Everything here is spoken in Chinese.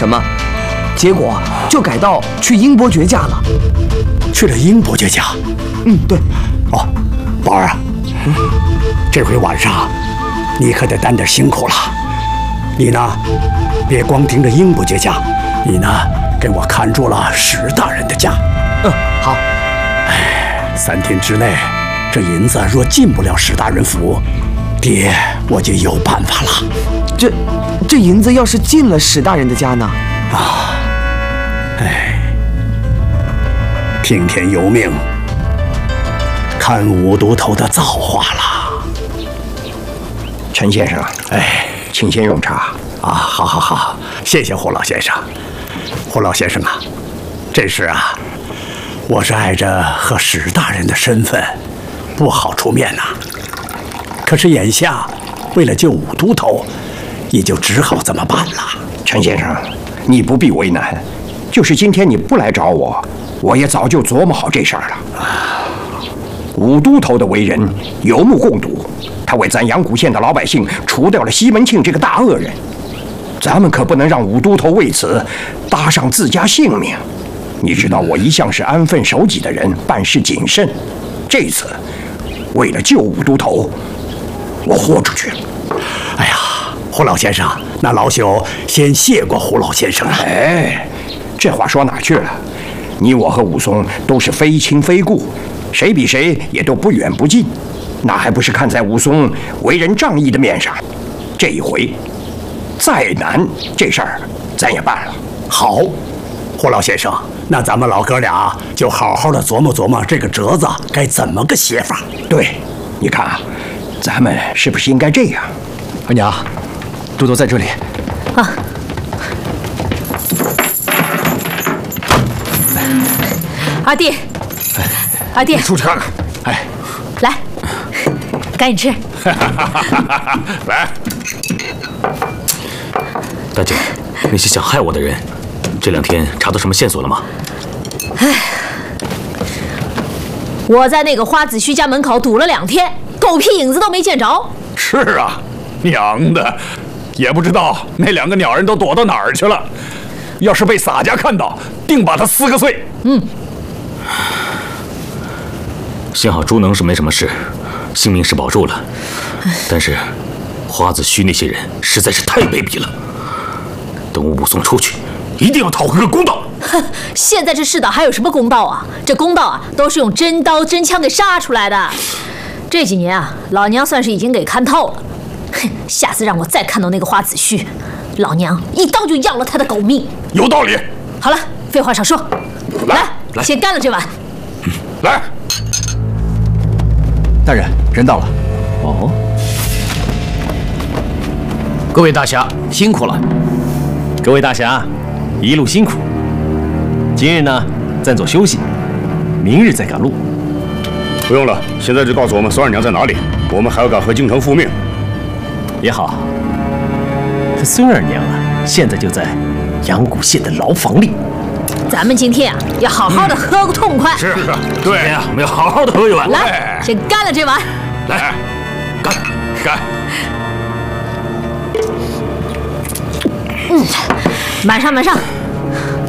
什么，结果就改到去英伯爵家了。 去了英伯爵家？ 对。 哦，宝儿啊，这回晚上你可得担点辛苦了。你呢，别光盯着英伯爵家，你呢，给我看住了史大人的家。 好。 3天之内，这银子若进不了史大人府，爹我就有办法了。 这银子要是进了史大人的家呢？ 听天由命，看五都头的造化了。 陈先生，请先用茶。 好，谢谢胡老先生。胡老先生啊，这事啊，我是碍着和史大人的身份，不好出面呐。可是眼下为了救五都头，也就只好这么办了。 陈先生，你不必为难，就是今天你不来找我，我也早就琢磨好这事儿了。五都头的为人有目共睹，他为咱阳谷县的老百姓除掉了西门庆这个大恶人，咱们可不能让五都头为此搭上自家性命。你知道我一向是安分守己的人，办事谨慎，这次为了救五都头，我豁出去了。 哎呀，胡老先生，那老朽先谢过胡老先生了。 这话说哪去了？你我和武松都是非亲非故，谁比谁也都不远不近，那还不是看在武松为人仗义的面上？这一回再难，这事儿咱也办了。 好，胡老先生，那咱们老哥俩就好好的琢磨琢磨这个折子该怎么个写法。 对，你看啊，咱们是不是应该这样？ 二娘，都头在这里。 二弟， 你出去看看。 来，赶紧吃。 来，大姐，那些想害我的人，这2天查到什么线索了吗？ 我在那个花子虚家门口堵了2天，狗屁影子都没见着。 是啊，娘的，也不知道那2个鸟人都躲到哪儿去了。要是被洒家看到，定把他撕个碎。 幸好朱能是没什么事，性命是保住了。但是花子虚那些人实在是太卑鄙了。等武松出去，一定要讨回个公道。 现在这世道还有什么公道啊？这公道啊，都是用真刀真枪给杀出来的。这几年啊，老娘算是已经给看透了。下次让我再看到那个花子虚，老娘一刀就要了他的狗命。 有道理。 好了，废话少说，来，先干了这碗。 来， 大人，人到了。各位大侠辛苦了。 各位大侠，一路辛苦。今日呢，暂作休息，明日再赶路。 不用了，现在就告诉我们孙二娘在哪里，我们还要赶回京城复命。 也好，这孙二娘啊，现在就在阳谷县的牢房里。 咱们今天啊，要好好的喝个痛快。 是啊， 对呀，我们要好好的喝一碗。 来，先干了这碗。 来，干。 满上。